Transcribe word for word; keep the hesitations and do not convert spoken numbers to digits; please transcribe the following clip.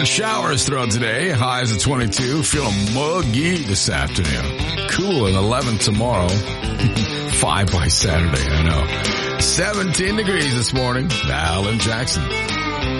Showers throughout today. Highs at twenty-two. Feeling muggy this afternoon. Cool at eleven tomorrow. Five by Saturday, I know. seventeen degrees this morning. Alan Jackson.